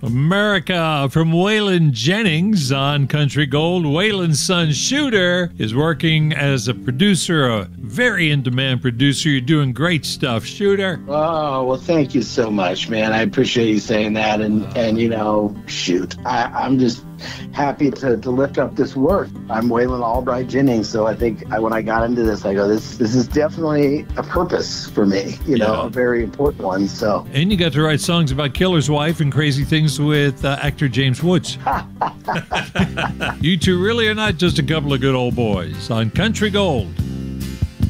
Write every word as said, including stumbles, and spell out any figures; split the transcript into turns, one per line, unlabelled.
America from Waylon Jennings on Country Gold. Waylon's son, Shooter, is working as a producer, a very in-demand producer. You're doing great stuff, Shooter.
Oh, well, thank you so much, man. I appreciate you saying that. And, and you know, shoot, I, I'm just happy to, to lift up this work. I'm Waylon Albright Jennings, so I think I, when I got into this, I go, this this is definitely a purpose for me, you know,
Yeah.
a very important one. So
And you got to write songs about Killer's Wife and crazy things with uh, actor James Woods. You two really are not just a couple of good old boys on Country Gold.